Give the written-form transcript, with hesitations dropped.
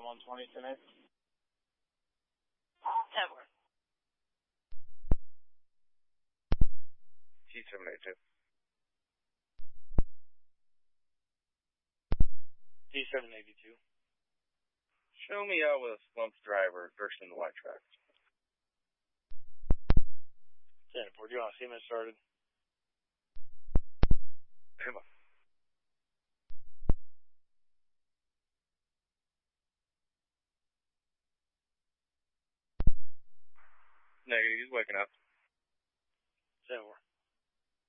120 tonight. 10-4. T782. T782. Show me out with a slumped driver first in the white track. 10-4. Do you want to see him started? Come on. Negative, he's waking up. 10-4.